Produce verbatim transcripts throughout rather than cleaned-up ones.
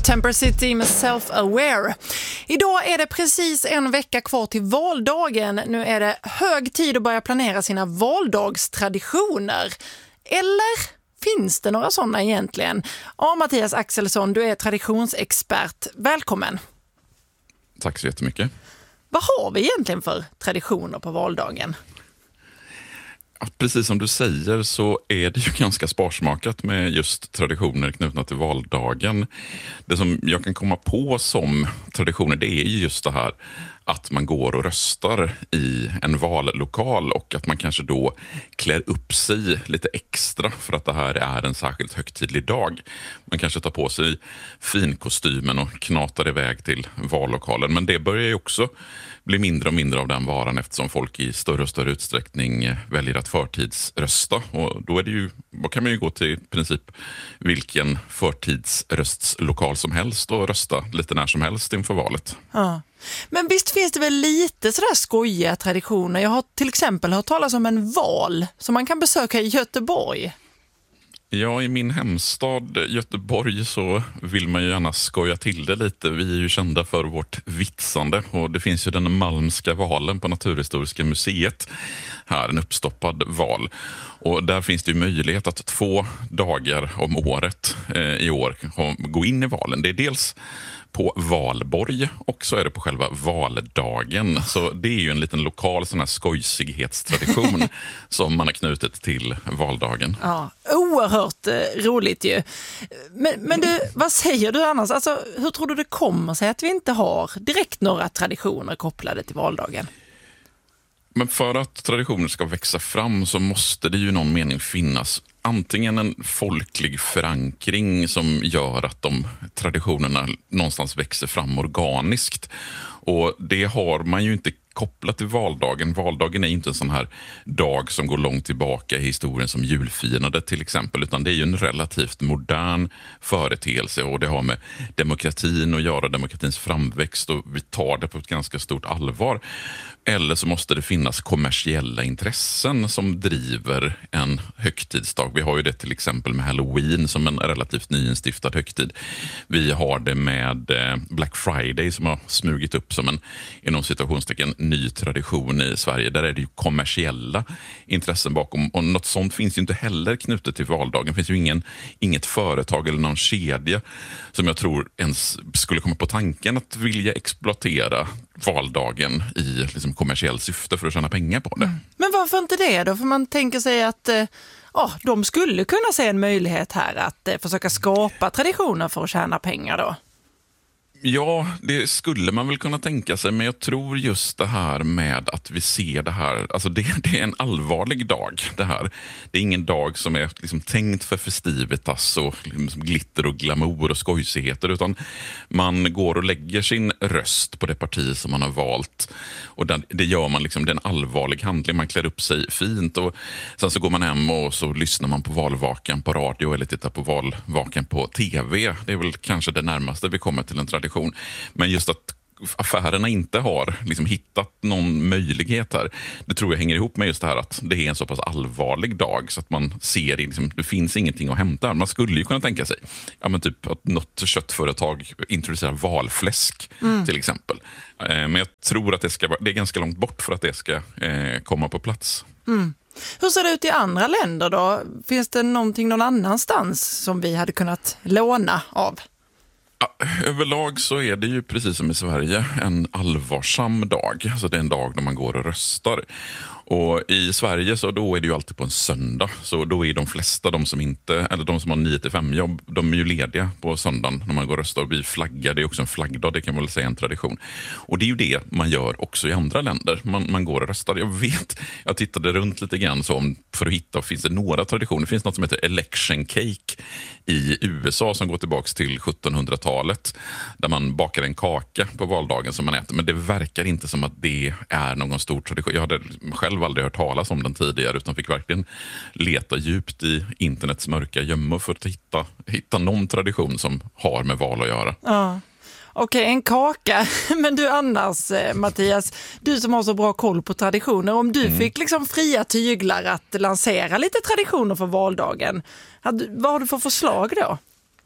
Temper City med Self-Aware. Idag är det precis en vecka kvar till valdagen. Nu är det hög tid att börja planera sina valdagstraditioner. Eller finns det några sådana egentligen? Ja, Mattias Axelsson, du är traditionsexpert. Välkommen. Tack så jättemycket. Vad har vi egentligen för traditioner på valdagen? Precis som du säger så är det ju ganska sparsmakat med just traditioner knutna till valdagen. Det som jag kan komma på som traditioner, det är ju just det här att man går och röstar i en vallokal och att man kanske då klär upp sig lite extra för att det här är en särskilt högtidlig dag. Man kanske tar på sig finkostymen och knatar iväg till vallokalen, men det börjar ju också blir mindre och mindre av den varan eftersom folk i större och större utsträckning väljer att förtidsrösta. Och då är det ju, då kan man ju gå till i princip vilken förtidsröstslokal som helst och rösta lite när som helst inför valet. Ja. Men visst finns det väl lite sådär skojiga traditioner. Jag har till exempel hört talas om en val som man kan besöka i Göteborg. Ja, i min hemstad Göteborg så vill man ju gärna skoja till det lite. Vi är ju kända för vårt vitsande och det finns ju den Malmska valen på Naturhistoriska museet. Här, en uppstoppad val. Och där finns det ju möjlighet att två dagar om året eh, i år gå in i valen. Det är dels på valborg och så är det på själva valdagen. Så det är ju en liten lokal sån här skojsighetstradition som man har knutit till valdagen. Ja, oerhört eh, roligt ju. Men, men du, vad säger du annars? Alltså, hur tror du det kommer sig att vi inte har direkt några traditioner kopplade till valdagen? Men för att traditioner ska växa fram så måste det ju i någon mening finnas antingen en folklig förankring som gör att de traditionerna någonstans växer fram organiskt. Och det har man ju inte kopplat till valdagen. Valdagen är inte en sån här dag som går långt tillbaka i historien som julfirandet till exempel, utan det är ju en relativt modern företeelse och det har med demokratin att göra, demokratins framväxt, och vi tar det på ett ganska stort allvar. Eller så måste det finnas kommersiella intressen som driver en högtidsdag. Vi har ju det till exempel med Halloween som en relativt nyinstiftad högtid. Vi har det med Black Friday som har smugit upp som en, inom situationstecken, ny tradition i Sverige. Där är det ju kommersiella intressen bakom. Och något sånt finns ju inte heller knutet till valdagen. Det finns ju ingen, inget företag eller någon kedja som jag tror ens skulle komma på tanken att vilja exploatera valdagen i liksom kommersiell syfte för att tjäna pengar på det. Mm. Men varför inte det då? För man tänker sig att eh, oh, de skulle kunna se en möjlighet här att eh, försöka skapa traditioner för att tjäna pengar då. Ja, det skulle man väl kunna tänka sig, men jag tror just det här med att vi ser det här, alltså det, det är en allvarlig dag det här. Det är ingen dag som är liksom tänkt för festivitas och liksom glitter och glamour och skojsigheter, utan man går och lägger sin röst på det parti som man har valt, och det, det gör man liksom, det är en allvarlig handling, man klär upp sig fint och sen så går man hem och så lyssnar man på valvakan på radio eller tittar på valvakan på tv. Det är väl kanske det närmaste vi kommer till en tradition. Men just att affärerna inte har liksom hittat någon möjlighet här, det tror jag hänger ihop med just det här att det är en så pass allvarlig dag så att man ser liksom, det finns ingenting att hämta. Man skulle ju kunna tänka sig ja, men typ att något köttföretag introducerar valfläsk mm. till exempel. Eh, men jag tror att det, ska, det är ganska långt bort för att det ska eh, komma på plats. Mm. Hur ser det ut i andra länder då? Finns det någonting någon annanstans som vi hade kunnat låna av? Ja, överlag så är det ju precis som i Sverige en allvarsam dag. Alltså det är en dag när man går och röstar. Och i Sverige så då är det ju alltid på en söndag. Så då är de flesta, de som inte, eller de som har nio till fem jobb, de är ju lediga på söndagen när man går och röstar och blir flaggade. Det är också en flaggdag, det kan man väl säga en tradition. Och det är ju det man gör också i andra länder. Man, man går och röstar. Jag vet, jag tittade runt lite grann så om, för att hitta, finns det några traditioner. Det finns något som heter election cake i U S A som går tillbaka till sjuttonhundratalet. Där man bakar en kaka på valdagen som man äter. Men det verkar inte som att det är någon stor tradition. Jag hade själv aldrig hört talas om den tidigare utan fick verkligen leta djupt i internets mörka gömmor för att hitta, hitta någon tradition som har med val att göra. Ja. Okej, okay, en kaka. Men du annars, Mattias, du som har så bra koll på traditioner, om du mm. fick liksom fria tyglar att lansera lite traditioner för valdagen, vad har du för förslag då?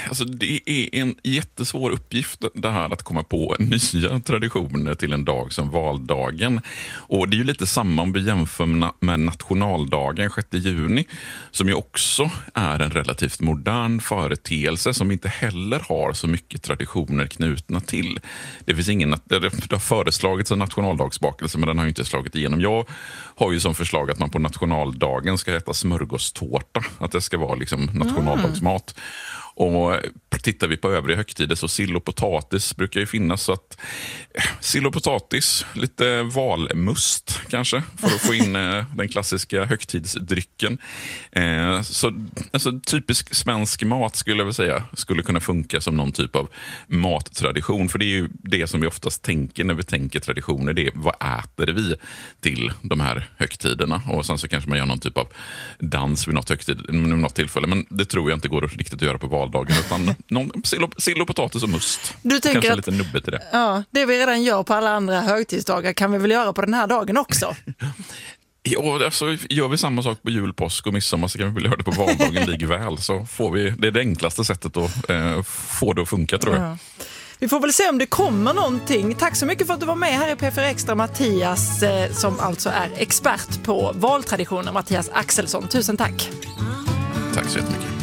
alltså det är en jättesvår uppgift det här att komma på nya traditioner till en dag som valdagen. Och det är ju lite samma om vi jämför med nationaldagen sjätte juni, som ju också är en relativt modern företeelse som inte heller har så mycket traditioner knutna till. Det finns ingen, det har föreslagits en nationaldagsbakelse, men den har ju inte slagit igenom. Jag har ju som förslag att man på nationaldagen ska äta smörgåstårta, att det ska vara liksom nationaldagsmat. Mm. Och tittar vi på övriga högtider så sill och potatis brukar ju finnas, så att sill och potatis, lite valmust kanske för att få in den klassiska högtidsdrycken. Eh, så alltså, typisk svensk mat skulle jag vilja säga skulle kunna funka som någon typ av mattradition, för det är ju det som vi oftast tänker när vi tänker traditioner, det är vad äter vi till de här högtiderna, och sen så kanske man gör någon typ av dans vid något, högtid, vid något tillfälle, men det tror jag inte går riktigt att göra på valdagen, utan någon sill och, sill och potatis och must. Du tänker kanske att, lite nubbet i det. Ja, det vi redan gör på alla andra högtidsdagar kan vi väl göra på den här dagen också? Ja, alltså, gör vi samma sak på jul, påsk och midsommar så kan vi väl göra det på valdagen likväl, så får vi, det är det enklaste sättet att eh, få det att funka, tror jag. Ja. Vi får väl se om det kommer någonting. Tack så mycket för att du var med här i P fyra Extra, Mattias, eh, som alltså är expert på valtraditioner, Mattias Axelsson. Tusen tack. Tack så jättemycket.